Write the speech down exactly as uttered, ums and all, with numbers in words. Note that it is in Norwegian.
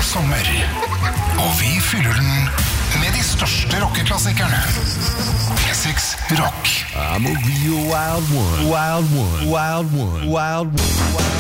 sommer. Og vi fyller den med de største rockeklassikerne. P seks Rock. I'm a real wild one. Wild one. Wild one. Wild one. Wild one.